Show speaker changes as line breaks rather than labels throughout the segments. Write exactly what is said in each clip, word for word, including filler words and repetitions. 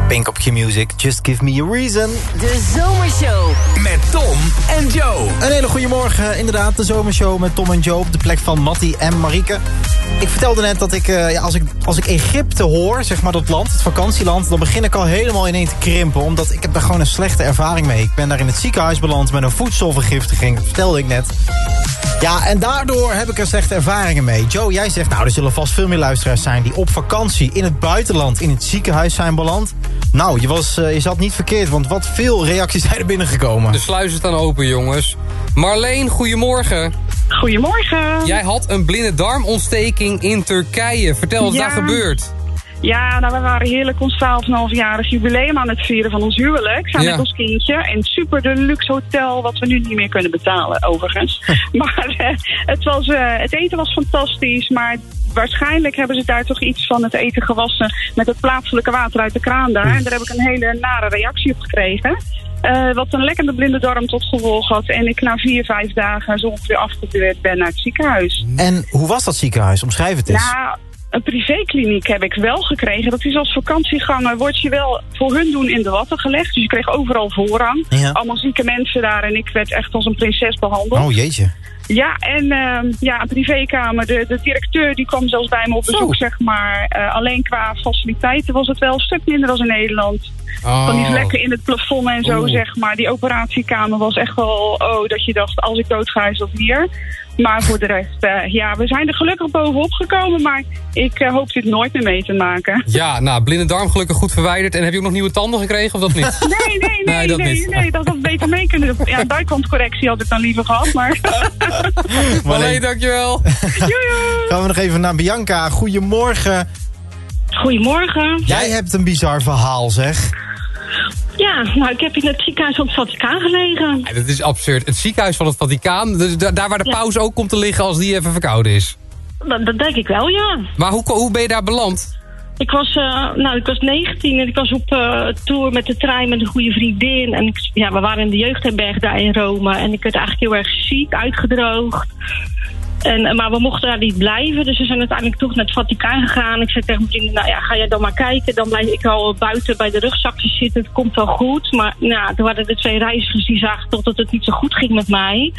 Pink op Q-Music, Just Give Me A Reason.
De Zomershow.
Met Tom en Joe.
Een hele goede morgen, inderdaad, de Zomershow met Tom en Joe... op de plek van Mattie en Marieke. Ik vertelde net dat ik, uh, ja, als ik, als ik Egypte hoor, zeg maar dat land, het vakantieland... dan begin ik al helemaal ineen te krimpen, omdat ik heb daar gewoon een slechte ervaring mee. Ik ben daar in het ziekenhuis beland met een voedselvergiftiging, dat vertelde ik net. Ja, en daardoor heb ik er slechte ervaringen mee. Joe, jij zegt, nou, er zullen vast veel meer luisteraars zijn... die op vakantie in het buitenland in het ziekenhuis zijn beland. Nou, je, was, uh, je zat niet verkeerd, want wat veel reacties zijn er binnengekomen.
De sluizen staan open, jongens. Marleen, goedemorgen.
Goedemorgen.
Jij had een blinde darmontsteking in Turkije. Vertel, wat is
Ja.
daar gebeurd?
Ja, nou, we waren heerlijk ons twaalf komma vijf jarig jubileum aan het vieren van ons huwelijk. Samen
Ja.
met ons kindje. En super deluxe hotel, wat we nu niet meer kunnen betalen, overigens. maar uh, het, was, uh, het eten was fantastisch, maar waarschijnlijk hebben ze daar toch iets van het eten gewassen met het plaatselijke water uit de kraan daar. En daar heb ik een hele nare reactie op gekregen. Uh, wat een lekkende blinde darm tot gevolg had. En ik na vier, vijf dagen zo ongeveer afgeduurd ben naar het ziekenhuis.
En hoe was dat ziekenhuis? Omschrijf het eens.
Nou, een privékliniek heb ik wel gekregen. Dat is als vakantieganger, word je wel voor hun doen in de watten gelegd. Dus je kreeg overal voorrang.
Ja.
Allemaal zieke mensen daar en ik werd echt als een prinses behandeld.
Oh, jeetje.
Ja, en uh, ja, een privékamer. De, de directeur die kwam zelfs bij me op bezoek,
Zo.
zeg maar. Uh, alleen qua faciliteiten was het wel een stuk minder dan in Nederland.
Oh.
Van die vlekken in het plafond en zo,
Oeh.
zeg maar. Die operatiekamer was echt wel, oh, dat je dacht, als ik dood ga is dat hier. Maar voor de rest, uh, ja, we zijn er gelukkig bovenop gekomen. Maar ik uh, hoop dit nooit meer mee te maken.
Ja, nou, blinde darm gelukkig goed verwijderd. En heb je ook nog nieuwe tanden gekregen of dat niet?
Nee, nee, nee,
Nee, dat
nee,
niet.
nee, dat had beter mee kunnen doen. Ja, buitenkantcorrectie had ik dan liever gehad, maar...
Marleen, dankjewel.
Joejoe.
Gaan we nog even naar Bianca. Goedemorgen.
Goedemorgen.
Jij hebt een bizar verhaal, zeg.
Ja, nou, ik heb in het ziekenhuis van het Vaticaan gelegen.
Ja, dat is absurd. Het ziekenhuis van het Vaticaan, dus da- daar waar de
Ja.
paus ook komt te liggen als die even verkouden is.
Dat, dat denk ik wel, ja.
Maar hoe, hoe ben je daar beland?
Ik was, uh, nou, ik was negentien en ik was op uh, tour met de trein met een goede vriendin. En ik, ja, we waren in de jeugdherberg daar in Rome. En ik werd eigenlijk heel erg ziek, uitgedroogd. En, maar we mochten daar niet blijven, dus we zijn uiteindelijk toch naar het Vaticaan gegaan. Ik zei tegen mijn vrienden, nou ja, ga jij dan maar kijken. Dan blijf ik al buiten bij de rugzakjes zitten, het komt wel goed. Maar nou, toen waren er twee reizigers die zagen toch dat het niet zo goed ging met mij.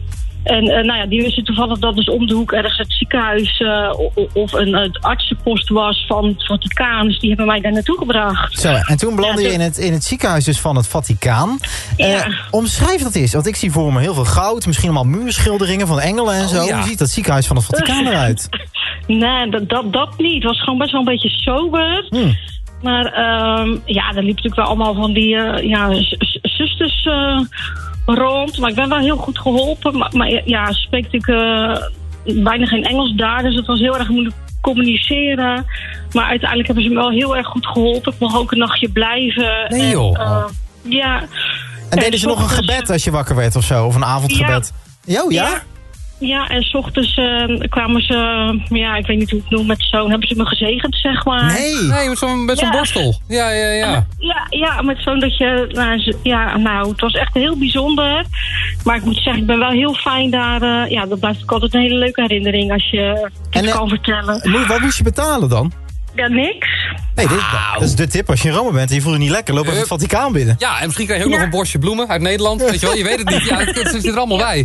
En uh, nou ja, die wisten toevallig dat dus om de hoek ergens het ziekenhuis uh, of een uh, artsenpost was van het Vaticaan. Dus die hebben mij daar naartoe gebracht.
Zo, en toen belandde
Ja,
je in het, in het ziekenhuis dus van het Vaticaan.
Ja.
Eh, omschrijf dat eens, want ik zie voor me heel veel goud. Misschien allemaal muurschilderingen van engelen en zo.
ja.
Hoe ziet dat ziekenhuis van het Vaticaan eruit?
Nee, dat, dat, dat niet. Het was gewoon best wel een beetje sober.
Hmm.
Maar um, ja, er liepen natuurlijk wel allemaal van die uh, ja, z- z- zusters uh, rond. Maar ik ben wel heel goed geholpen. Maar, maar ja, ze spreekt natuurlijk uh, bijna geen Engels daar. Dus het was heel erg moeilijk communiceren. Maar uiteindelijk hebben ze me wel heel erg goed geholpen. Ik mocht ook een nachtje blijven.
Nee,
En,
joh.
uh, ja.
En deden ze nog een
ochtends-
gebed als je wakker werd of zo? Of een avondgebed? Ja. Oh, ja?
Ja. Ja, en 's ochtends uh, kwamen ze, ja, ik weet niet hoe ik het noem, met zo'n, hebben ze me gezegend, zeg maar.
Nee.
Nee, met zo'n met zo'n
Ja.
borstel. Ja, ja, ja.
Ja, ja, met zo'n dat je, nou, ze- ja, nou, het was echt heel bijzonder. Maar ik moet zeggen, ik ben wel heel fijn daar, uh, ja, dat blijft ook altijd een hele leuke herinnering als je
En,
het
eh,
kan vertellen.
Mo- Wat moest je betalen dan?
Ja, niks.
Nee, dit, dat is de tip. Als je in Rome bent en je voelt je niet lekker, loop even het Vaticaan binnen.
Ja, en misschien krijg je ook
Ja.
nog een bosje bloemen uit Nederland. Weet je wel, je weet het niet. Ja, het, het zit er allemaal bij.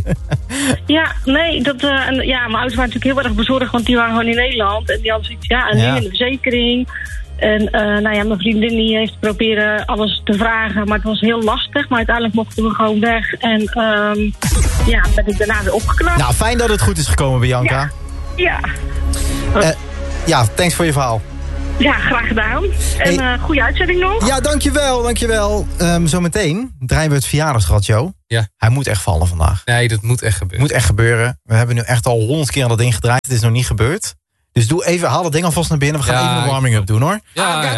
Ja, nee, dat, uh, en, ja, mijn ouders waren natuurlijk heel erg bezorgd, want die waren gewoon in Nederland. En die hadden zoiets, ja, en
Ja.
nu in de verzekering. En uh, nou ja, mijn vriendin die heeft proberen alles te vragen, maar het was heel lastig. Maar uiteindelijk mochten we gewoon weg. En um, ja, ben ik daarna weer opgeknapt.
Nou, fijn dat het goed is gekomen, Bianca.
Ja,
Eh, ja, thanks voor je verhaal.
ja, graag gedaan. En
Hey.
uh, goede uitzending nog.
Ja, dankjewel, dankjewel. Um, Zometeen draaien we het verjaardagsrad, Joe.
Ja.
Hij moet echt vallen vandaag.
Nee, dat moet echt gebeuren.
Moet echt gebeuren. We hebben nu echt al honderd keer aan dat ding gedraaid. Het is nog niet gebeurd. Dus doe even, haal dat ding alvast naar binnen. We gaan
Ja,
even een warming-up doen, hoor.
Ja, ja.